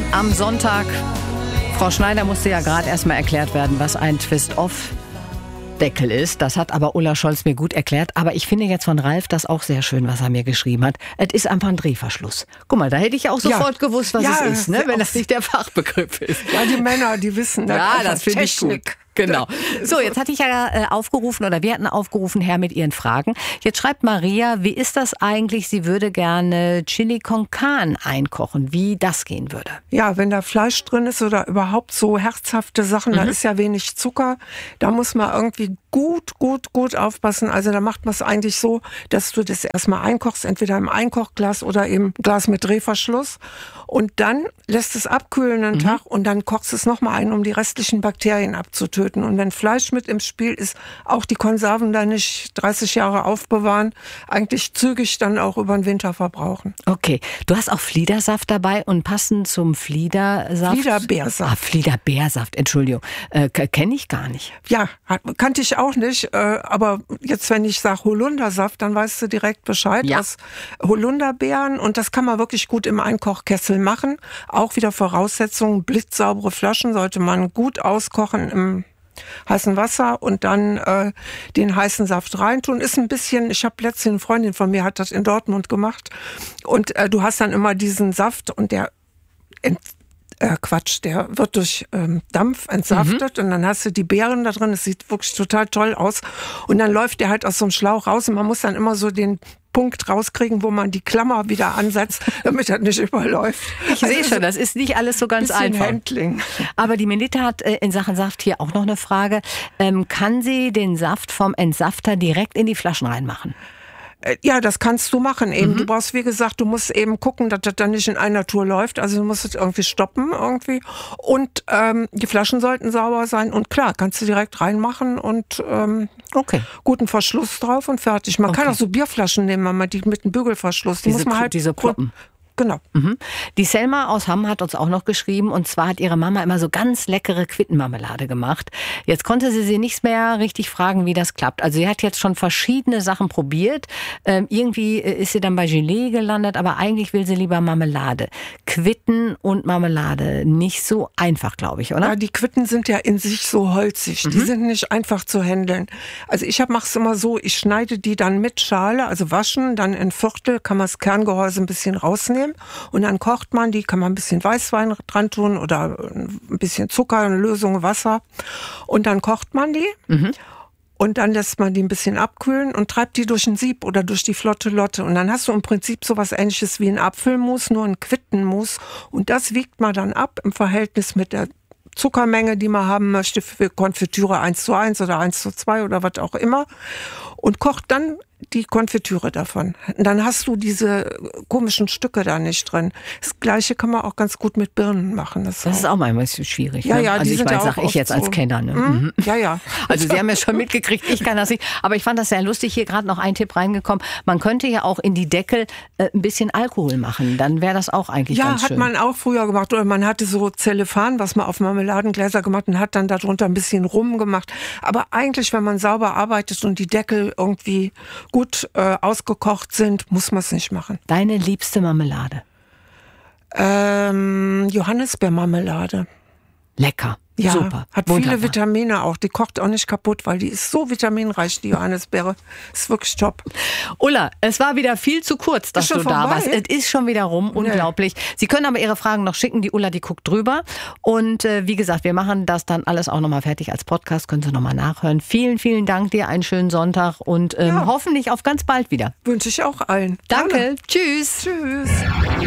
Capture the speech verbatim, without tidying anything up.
Am Sonntag, Frau Schneider musste ja gerade erstmal erklärt werden, was ein Twist-Off-Deckel ist. Das hat aber Ulla Scholz mir gut erklärt. Aber ich finde jetzt von Ralf das auch sehr schön, was er mir geschrieben hat. Es ist einfach ein Drehverschluss. Guck mal, da hätte ich auch sofort ja. gewusst, was ja, es ist, ne? Wenn das nicht der Fachbegriff ist. Ja, die Männer, die wissen das. Ja, das finde ich gut. Genau. So, jetzt hatte ich ja äh, aufgerufen, oder wir hatten aufgerufen, Herr, mit Ihren Fragen. Jetzt schreibt Maria, wie ist das eigentlich? Sie würde gerne Chili con Carne einkochen, wie das gehen würde. Ja, wenn da Fleisch drin ist oder überhaupt so herzhafte Sachen, mhm. da ist ja wenig Zucker. Da muss man irgendwie gut, gut, gut aufpassen. Also da macht man es eigentlich so, dass du das erstmal einkochst, entweder im Einkochglas oder im Glas mit Drehverschluss. Und dann lässt es abkühlen einen mhm. Tag und dann kochst es nochmal ein, um die restlichen Bakterien abzutöten. Und wenn Fleisch mit im Spiel ist, auch die Konserven da nicht dreißig Jahre aufbewahren, eigentlich zügig dann auch über den Winter verbrauchen. Okay, du hast auch Fliedersaft dabei und passend zum Fliedersaft... Fliederbeersaft. Ah, Fliederbeersaft, Entschuldigung, äh, kenne ich gar nicht. Ja, kannte ich auch nicht, äh, aber jetzt, wenn ich sage Holundersaft, dann weißt du direkt Bescheid. Ja. Aus Holunderbeeren, und das kann man wirklich gut im Einkochkessel machen. Auch wieder Voraussetzungen, blitzsaubere Flaschen sollte man gut auskochen im heißen Wasser und dann äh, den heißen Saft reintun. Ist ein bisschen, ich habe letztens, eine Freundin von mir hat das in Dortmund gemacht und äh, du hast dann immer diesen Saft und der ent, äh, Quatsch, der wird durch ähm, Dampf entsaftet mhm. und dann hast du die Beeren da drin. Es sieht wirklich total toll aus und dann läuft der halt aus so einem Schlauch raus und man muss dann immer so den Punkt rauskriegen, wo man die Klammer wieder ansetzt, damit das nicht überläuft. Ich also sehe schon, das ist nicht alles so ganz einfach. Handling. Aber die Melita hat äh, in Sachen Saft hier auch noch eine Frage. Ähm, kann sie den Saft vom Entsafter direkt in die Flaschen reinmachen? Ja, das kannst du machen. Eben, mhm. du brauchst, wie gesagt, du musst eben gucken, dass das dann nicht in einer Tour läuft. Also du musst es irgendwie stoppen irgendwie. Und ähm, die Flaschen sollten sauber sein. Und klar, kannst du direkt reinmachen und ähm, okay. guten Verschluss drauf und fertig. Man okay. kann auch so Bierflaschen nehmen, man die mit einem Bügelverschluss. Die diese, muss man halt diese Ploppen. Genau. Mhm. Die Selma aus Hamm hat uns auch noch geschrieben, und zwar hat ihre Mama immer so ganz leckere Quittenmarmelade gemacht. Jetzt konnte sie sie nicht mehr richtig fragen, wie das klappt. Also sie hat jetzt schon verschiedene Sachen probiert. Ähm, irgendwie ist sie dann bei Gelee gelandet, aber eigentlich will sie lieber Marmelade. Quitten und Marmelade, nicht so einfach, glaube ich, oder? Ja, die Quitten sind ja in sich so holzig. Mhm. Die sind nicht einfach zu handeln. Also ich mache es immer so, ich schneide die dann mit Schale, also waschen, dann in Viertel, kann man das Kerngehäuse ein bisschen rausnehmen. Und dann kocht man die, kann man ein bisschen Weißwein dran tun oder ein bisschen Zucker, eine Lösung Wasser. Und dann kocht man die. Mhm. Und dann lässt man die ein bisschen abkühlen und treibt die durch ein Sieb oder durch die flotte Lotte. Und dann hast du im Prinzip sowas Ähnliches wie ein Apfelmus, nur ein Quittenmus. Und das wiegt man dann ab im Verhältnis mit der Zuckermenge, die man haben möchte für Konfitüre eins zu eins oder eins zu zwei oder was auch immer. Und kocht dann die Konfitüre davon. Und dann hast du diese komischen Stücke da nicht drin. Das Gleiche kann man auch ganz gut mit Birnen machen. Das, das auch. ist auch mal ein bisschen schwierig. Ja, ne? ja, also die ich sind meine, ja sag ich jetzt so. als Kenner. Ne? Mhm. Mhm. Ja, ja. Also Sie haben ja schon mitgekriegt, ich kann das nicht. Aber ich fand das sehr lustig, hier gerade noch ein Tipp reingekommen. Man könnte ja auch in die Deckel äh, ein bisschen Alkohol machen. Dann wäre das auch eigentlich ja, ganz schön. Ja, hat man auch früher gemacht. Oder man hatte so Zellophan, was man auf Marmeladengläser gemacht und hat dann darunter ein bisschen Rum gemacht. Aber eigentlich, wenn man sauber arbeitet und die Deckel irgendwie gut äh, ausgekocht sind, muss man es nicht machen. Deine liebste Marmelade? Ähm, Johannisbeermarmelade. Lecker. Ja, super. Hat Wunderbar. Viele Vitamine auch. Die kocht auch nicht kaputt, weil die ist so vitaminreich, die Johannisbeere. Ist wirklich top. Ulla, es war wieder viel zu kurz, dass du da warst. Es ist schon wieder rum. Unglaublich. Nee. Sie können aber Ihre Fragen noch schicken. Die Ulla, die guckt drüber. Und äh, wie gesagt, wir machen das dann alles auch nochmal fertig als Podcast. Können Sie nochmal nachhören. Vielen, vielen Dank dir. Einen schönen Sonntag und ähm, ja. hoffentlich auf ganz bald wieder. Wünsche ich auch allen. Danke. Gerne. Tschüss. Tschüss.